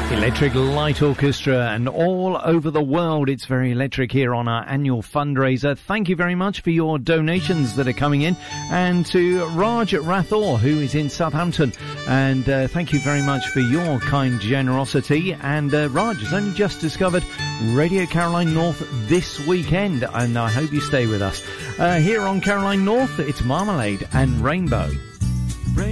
Electric Light Orchestra, and all over the world it's very electric here on our annual fundraiser. Thank you very much for your donations that are coming in, and to Raj Rathore, who is in Southampton, and thank you very much for your kind generosity. And Raj has only just discovered Radio Caroline North this weekend, and I hope you stay with us. Here on Caroline North, it's Marmalade and Rainbow.